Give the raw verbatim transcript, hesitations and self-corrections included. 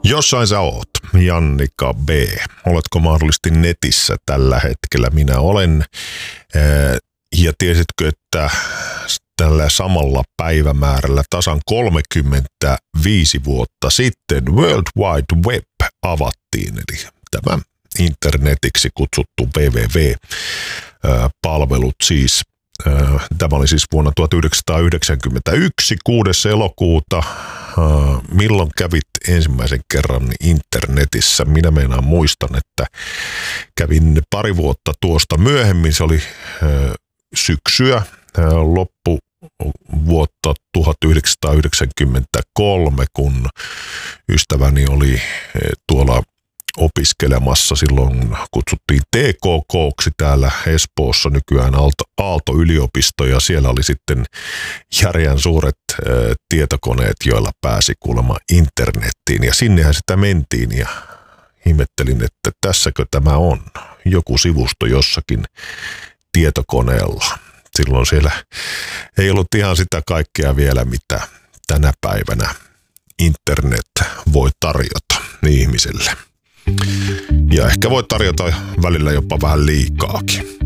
Jossain sä oot, Jannika B. Oletko mahdollisesti netissä tällä hetkellä? Minä olen. Ja tiesitkö, että tällä samalla päivämäärällä tasan kolmekymmentäviisi vuotta sitten World Wide Web avattiin, eli tämä internetiksi kutsuttu W W W-palvelut siis. Tämä oli siis vuonna tuhatyhdeksänsataayhdeksänkymmentäyksi, kuudes elokuuta. Milloin kävit ensimmäisen kerran internetissä? Minä meinaan muistan, että kävin pari vuotta tuosta myöhemmin. Se oli syksyä, loppu vuotta tuhatyhdeksänsataayhdeksänkymmentäkolme, kun ystäväni oli tuolla opiskelemassa. Silloin kutsuttiin T K K:ksi täällä Espoossa, nykyään Aalto, Aalto-yliopisto, ja siellä oli sitten järjän suuret ä, tietokoneet, joilla pääsi kuulemma internettiin, ja sinnehän sitä mentiin, ja ihmettelin, että tässäkö tämä on, joku sivusto jossakin tietokoneella. Silloin siellä ei ollut ihan sitä kaikkea vielä, mitä tänä päivänä internet voi tarjota ihmiselle. Ja ehkä voi tarjota välillä jopa vähän liikaakin.